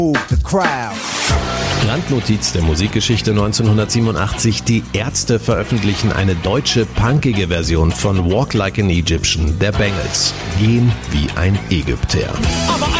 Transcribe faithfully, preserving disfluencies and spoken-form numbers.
Randnotiz der Musikgeschichte neunzehnhundertsiebenundachtzig. Die Ärzte veröffentlichen eine deutsche punkige Version von Walk Like an Egyptian der Bangles. Gehen wie ein Ägypter. Aber